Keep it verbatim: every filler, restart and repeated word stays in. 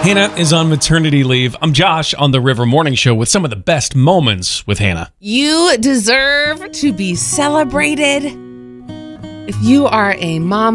Hannah is on maternity leave. I'm Josh on the River Morning Show with some of the best moments with Hannah. You deserve to be celebrated. If you are a mom